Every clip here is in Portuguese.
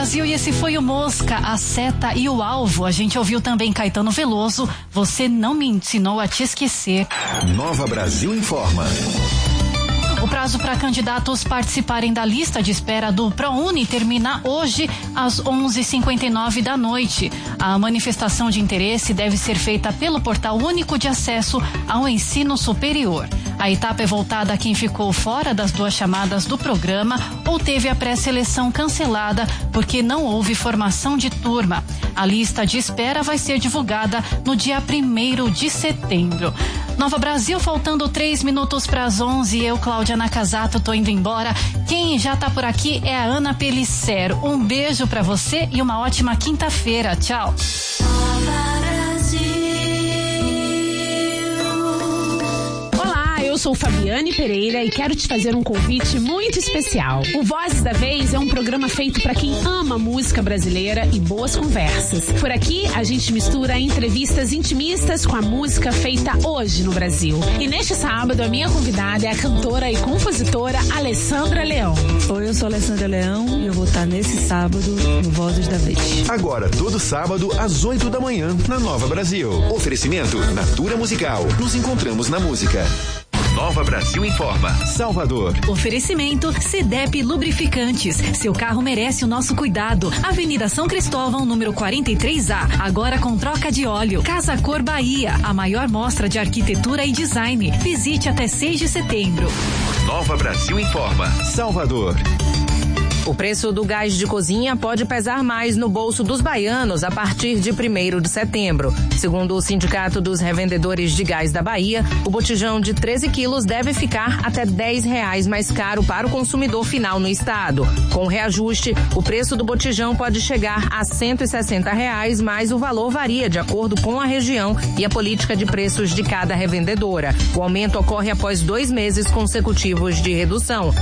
Brasil, e esse foi o Mosca, a Seta e o Alvo. A gente ouviu também Caetano Veloso, Você Não Me Ensinou a Te Esquecer. Nova Brasil informa. O prazo para candidatos participarem da lista de espera do ProUni termina hoje às 11h59 da noite. A manifestação de interesse deve ser feita pelo Portal Único de Acesso ao Ensino Superior. A etapa é voltada a quem ficou fora das 2 chamadas do programa ou teve a pré-seleção cancelada porque não houve formação de turma. A lista de espera vai ser divulgada no dia 1º de setembro. Nova Brasil, faltando 3 minutos para as 11h, eu, Cláudia Nakazato, tô indo embora. Quem já tá por aqui é a Ana Pellicero. Um beijo para você e uma ótima quinta-feira. Tchau. Eu sou Fabiane Pereira e quero te fazer um convite muito especial. O Vozes da Vez é um programa feito para quem ama música brasileira e boas conversas. Por aqui, a gente mistura entrevistas intimistas com a música feita hoje no Brasil. E neste sábado, a minha convidada é a cantora e compositora Alessandra Leão. Oi, eu sou Alessandra Leão e eu vou estar nesse sábado no Vozes da Vez. Agora, todo sábado, às 8 da manhã, na Nova Brasil. Oferecimento Natura Musical. Nos encontramos na música. Nova Brasil informa. Salvador. Oferecimento CEDEP Lubrificantes. Seu carro merece o nosso cuidado. Avenida São Cristóvão, número 43A. Agora com troca de óleo. Casa Cor Bahia. A maior mostra de arquitetura e design. Visite até 6 de setembro. Nova Brasil informa. Salvador. O preço do gás de cozinha pode pesar mais no bolso dos baianos a partir de 1º de setembro. Segundo o Sindicato dos Revendedores de Gás da Bahia, o botijão de 13 quilos deve ficar até R$10 mais caro para o consumidor final no estado. Com o reajuste, o preço do botijão pode chegar a R$160, mas o valor varia de acordo com a região e a política de preços de cada revendedora. O aumento ocorre após 2 meses consecutivos de redução.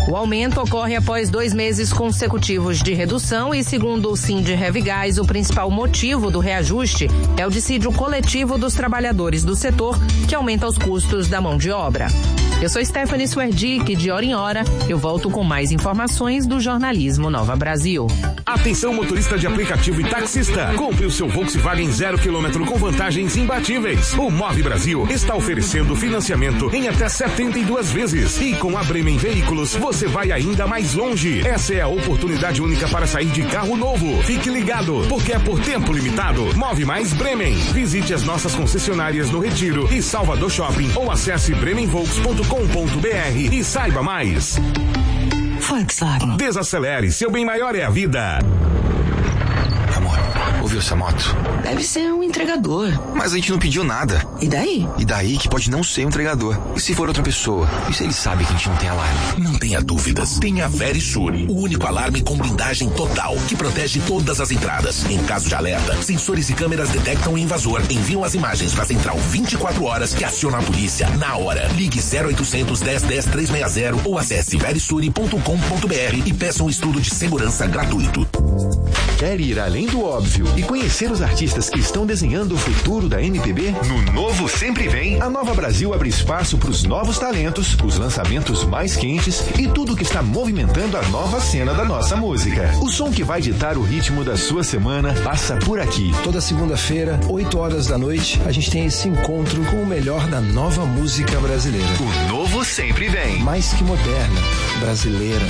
De redução e, segundo o Sindirrevgás, o principal motivo do reajuste é o dissídio coletivo dos trabalhadores do setor, que aumenta os custos da mão de obra. Eu sou Stephanie Swerdick, de hora em hora eu volto com mais informações do jornalismo Nova Brasil. Atenção, motorista de aplicativo e taxista, compre o seu Volkswagen 0 km com vantagens imbatíveis. O Move Brasil está oferecendo financiamento em até 72 vezes e com a Bremen Veículos você vai ainda mais longe. Essa é a oportunidade única para sair de carro novo. Fique ligado, porque é por tempo limitado. Move Mais Bremen. Visite as nossas concessionárias no Retiro e Salvador Shopping ou acesse bremenvolks.com.br e saiba mais. Volkswagen. Desacelere, seu bem maior é a vida. Amor, ouviu essa moto? Deve ser um entregador. Mas a gente não pediu nada. E daí? E daí que pode não ser um entregador. E se for outra pessoa? E se ele sabe que a gente não tem alarme? Não tenha dúvidas. Tenha a Verisure, o único alarme com blindagem total que protege todas as entradas. Em caso de alerta, sensores e câmeras detectam o invasor, enviam as imagens para a central 24 horas que aciona a polícia na hora. Ligue 0800 10 10 360 ou acesse verisure.com.br e peça um estudo de segurança gratuito. Quer ir além do óbvio e conhecer os artistas que estão desenhando o futuro da MPB? No Novo Sempre Vem, a Nova Brasil abre espaço para os novos talentos, os lançamentos mais quentes e tudo que está movimentando a nova cena da nossa música. O som que vai ditar o ritmo da sua semana passa por aqui. Toda segunda-feira, 8 horas da noite, a gente tem esse encontro com o melhor da nova música brasileira. O Novo Sempre Vem. Mais que moderna, brasileira.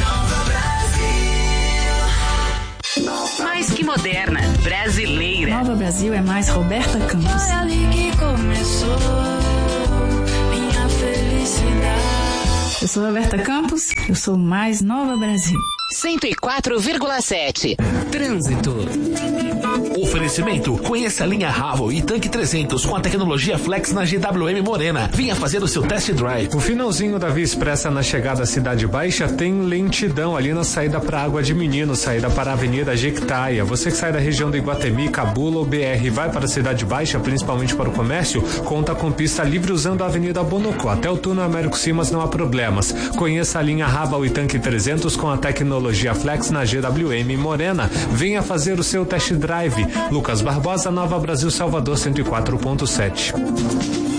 Mais que moderna, brasileira. Nova Brasil é mais Roberta Campos. Foi ali que começou minha felicidade. Eu sou Roberta Campos, eu sou mais Nova Brasil. 104,7. Trânsito. Oferecimento. Conheça a linha Haval e Tanque 300 com a tecnologia Flex na GWM Morena. Venha fazer o seu test drive. O finalzinho da Via Expressa na chegada à Cidade Baixa tem lentidão ali na saída para Água de Menino, saída para a Avenida Jequitaia. Você que sai da região do Iguatemi, Cabula ou BR e vai para a Cidade Baixa, principalmente para o comércio, conta com pista livre usando a Avenida Bonocó. Até o túnel Américo Simas não há problemas. Conheça a linha Haval e Tanque 300 com a tecnologia Flex na GWM Morena. Venha fazer o seu test drive. Lucas Barbosa, Nova Brasil, Salvador 104.7.